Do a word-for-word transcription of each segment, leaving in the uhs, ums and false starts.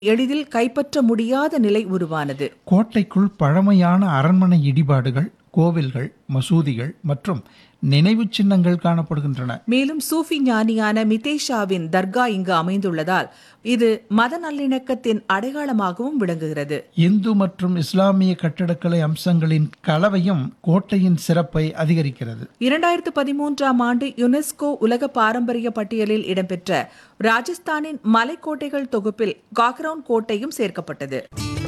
எளிதில் கைப்பற்ற முடியாத நிலை உருவானது. கோட்டைக்குள் பழமையான அரண்மனை இடிபாடுகள், கோவில்கள், மசூதிகள் மற்றும் நினைவு சின்னங்கள் காணப்படுகின்றன. மேலும் சூஃபி ஞானியான மிதேஷாவின் தர்கா இங்கு அமைந்துள்ளதால் இது மத நல்லிணக்கத்தின் அடையாளமாகவும் விளங்குகிறது. இந்து மற்றும் இஸ்லாமிய கட்டிடக்கலை அம்சங்களின் கலவையும் கோட்டையின் சிறப்பை அதிகரிக்கிறது. இரண்டாயிரத்து பதிமூன்றாம் ஆண்டு யுனெஸ்கோ உலக பாரம்பரிய பட்டியலில் இடம்பெற்ற ராஜஸ்தானின் மலைக்கோட்டைகள் தொகுப்பில் காக்ரவுன் கோட்டையும் சேர்க்கப்பட்டது.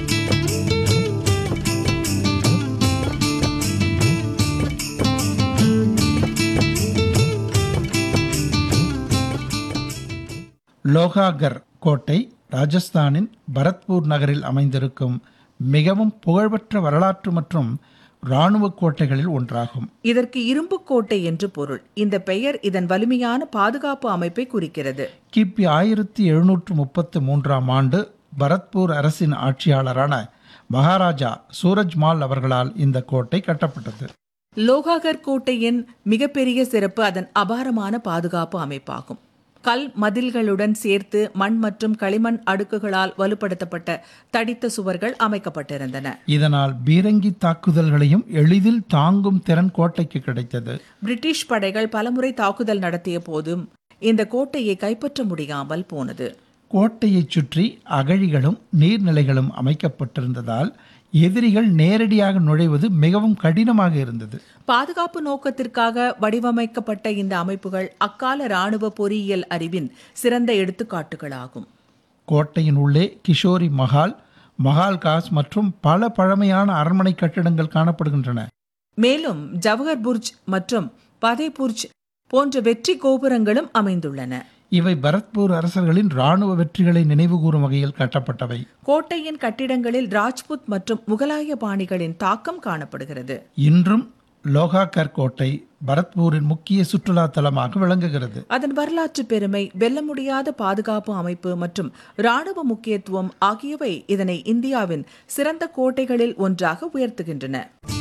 லோகாகர் கோட்டை ராஜஸ்தானின் பரத்பூர் நகரில் அமைந்திருக்கும் மிகவும் புகழ்பெற்ற வரலாற்று மற்றும் இராணுவ கோட்டைகளில் ஒன்றாகும். இதற்கு இரும்பு கோட்டை என்று பொருள். இந்த பெயர் இதன் வலிமையான பாதுகாப்பு அமைப்பை குறிக்கிறது. கிபி ஆயிரத்தி எழுநூற்று முப்பத்தி மூன்றாம் ஆண்டு பரத்பூர் அரசின் ஆட்சியாளரான மகாராஜா சூரஜ்மால் அவர்களால் இந்த கோட்டை கட்டப்பட்டது. லோகாகர் கோட்டையின் மிகப்பெரிய சிறப்பு அதன் அபாரமான பாதுகாப்பு அமைப்பாகும். கல் மதில்களுடன் சேர்த்து மண் மற்றும் களிமண் அடுக்குகளால் வலுப்படுத்தப்பட்ட தடித்த சுவர்கள் அமைக்கப்பட்டிருந்தன. இதனால் பீரங்கி தாக்குதல்களையும் எளிதில் தாங்கும் திறன் கோட்டைக்கு கிடைத்தது. பிரிட்டிஷ் படைகள் பலமுறை தாக்குதல் நடத்திய போதும் இந்த கோட்டையை கைப்பற்ற முடியாமல் போனது. கோட்டையைச் சுற்றி அகழிகளும் நீர்நிலைகளும் அமைக்கப்பட்டிருந்ததால் எதிரிகள் நேரடியாக நுழைவது மிகவும் கடினமாக இருந்தது. பாதுகாப்பு நோக்கத்திற்காக வடிவமைக்கப்பட்ட இந்த அமைப்புகள் அக்கால இராணுவ பொறியியல் அறிவின் சிறந்த எடுத்துக்காட்டுகளாகும். கோட்டையின் உள்ளே கிஷோரி மஹால், மஹால் காஸ் மற்றும் பல பழமையான அரண்மனை கட்டிடங்கள் காணப்படுகின்றன. மேலும் ஜவஹர் புர்ஜ் மற்றும் பதேபுர்ஜ் போன்ற வெற்றி கோபுரங்களும் அமைந்துள்ளன. இவை பரத்பூர் அரசர்களின் இராணுவ வெற்றிகளை நினைவுகூரும் வகையில் கட்டப்பட்டவை. கோட்டையின் கட்டிடங்களில் ராஜ்புத் மற்றும் முகலாய பாணிகளின் தாக்கம் காணப்படுகிறது. இன்றும் லோகாகர் கோட்டை பரத்பூரின் முக்கிய சுற்றுலா தலமாக விளங்குகிறது. அதன் வரலாற்று பெருமை, வெல்ல முடியாத பாதுகாப்பு அமைப்பு மற்றும் இராணுவ முக்கியத்துவம் ஆகியவை இதனை இந்தியாவின் சிறந்த கோட்டைகளில் ஒன்றாக உயர்த்துகின்றன.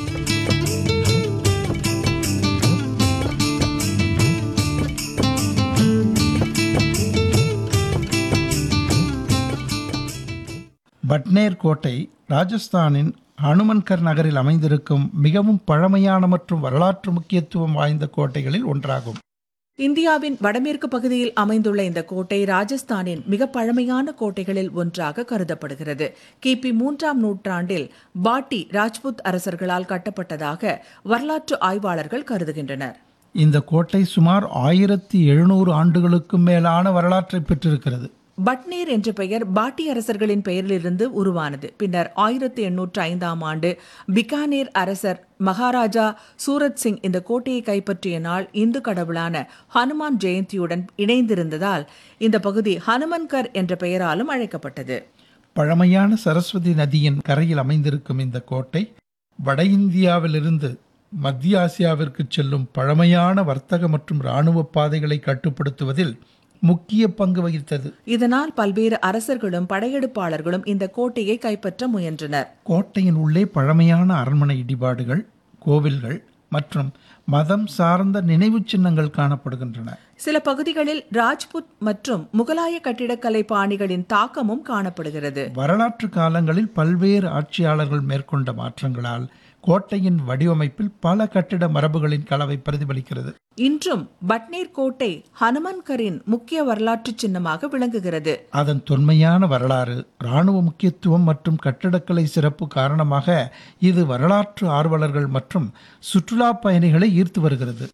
பட்னேர் கோட்டை ராஜஸ்தானின் ஹனுமன்கர் நகரில் அமைந்திருக்கும் மிகவும் பழமையான மற்றும் வரலாற்று முக்கியத்துவம் வாய்ந்த கோட்டைகளில் ஒன்றாகும். இந்தியாவின் வடமேற்கு பகுதியில் அமைந்துள்ள இந்த கோட்டை ராஜஸ்தானின் மிக பழமையான கோட்டைகளில் ஒன்றாக கருதப்படுகிறது. கிபி மூன்றாம் நூற்றாண்டில் பாட்டி ராஜ்புத் அரசர்களால் கட்டப்பட்டதாக வரலாற்று ஆய்வாளர்கள் கருதுகின்றனர். இந்த கோட்டை சுமார் ஆயிரத்தி எழுநூறு ஆண்டுகளுக்கும் மேலான வரலாற்றை பெற்றிருக்கிறது. பட்னேர் என்ற பெயர் பாட்டி அரசர்களின் பெயரிலிருந்து உருவானது. பின்னர் ஆயிரத்தி எண்ணூற்று ஐந்தாம் ஆண்டு பிகானேர் அரசர் மகாராஜா சூரத் சிங் இந்த கோட்டையை கைப்பற்றிய நாள் இந்து கடவுளான ஹனுமான் ஜெயந்தியுடன் இணைந்திருந்ததால் இந்த பகுதி ஹனுமன்கர் என்ற பெயராலும் அழைக்கப்பட்டது. பழமையான சரஸ்வதி நதியின் கரையில் அமைந்திருக்கும் இந்த கோட்டை வட இந்தியாவிலிருந்து மத்திய ஆசியாவிற்கு செல்லும் பழமையான வர்த்தக மற்றும் இராணுவ பாதைகளை கட்டுப்படுத்துவதில் முக்கிய பங்கு வகித்தது. இதனால் பல்வேறு அரசர்களும் படையெடுப்பாளர்களும் இந்த கோட்டையை கைப்பற்ற முயன்றனர். கோட்டையின் உள்ளே பழமையான அரண்மனை இடிபாடுகள், கோவில்கள் மற்றும் மதம் சார்ந்த நினைவு சின்னங்கள் காணப்படுகின்றன. சில பகுதிகளில் ராஜ்புத் மற்றும் முகலாய கட்டிடக்கலை பாணிகளின் தாக்கமும் காணப்படுகிறது. வரலாற்று காலங்களில் பல்வேறு ஆட்சியாளர்கள் மேற்கொண்ட மாற்றங்களால் கோட்டையின் வடிவமைப்பில் பல கட்டிட மரபுகளின் கலவை பிரதிபலிக்கிறது. இன்றும் பட்னேர் கோட்டை ஹனுமன்கரின் முக்கிய வரலாற்று சின்னமாக விளங்குகிறது. அதன் தொன்மையான வரலாறு, இராணுவ முக்கியத்துவம் மற்றும் கட்டிடக்கலை சிறப்பு காரணமாக இது வரலாற்று ஆர்வலர்கள் மற்றும் சுற்றுலா பயணிகளை ஈர்த்து வருகிறது.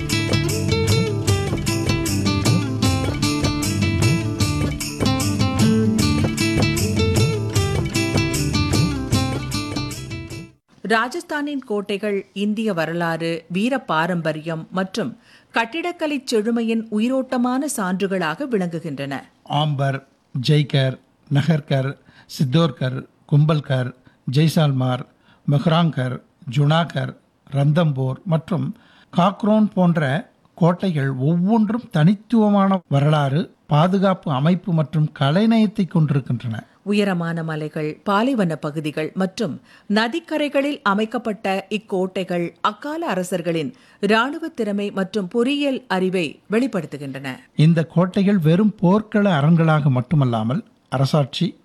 ராஜஸ்தானின் கோட்டைகள் இந்திய வரலாறு, வீர பாரம்பரியம் மற்றும் கட்டிடக்கலை செழுமையின் உயிரோட்டமான சான்றுகளாக விளங்குகின்றன. ஆம்பர், ஜெய்கர், நகர்கர், சித்தோர்கர், கும்பல்கர், ஜெய்சால்மார், மெஹ்ராங்கர், ஜுனாகர், ரந்தம்போர் மற்றும் காக்ரோன் போன்ற கோட்டைகள் ஒவ்வொன்றும் தனித்துவமான வரலாறு, பாதுகாப்பு அமைப்பு மற்றும் கலைநயத்தை கொண்டிருக்கின்றன. உயரமான மலைகள், பாலைவன பகுதிகள் மற்றும் நதிக்கரைகளில் அமைக்கப்பட்ட இக்கோட்டைகள் அக்கால அரசர்களின் இராணுவ திறமை மற்றும் பொறியியல் அறிவை வெளிப்படுத்துகின்றன. இந்த கோட்டைகள் வெறும் போர்க்கள அரண்களாக மட்டுமல்லாமல் அரசாட்சி,